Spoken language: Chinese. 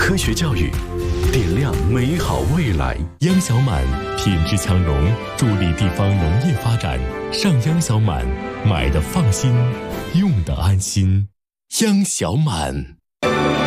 科学教育，点亮美好未来。 央小满品质强农，助力地方农业发展。上央小满，买的放心，用的安心。央小满。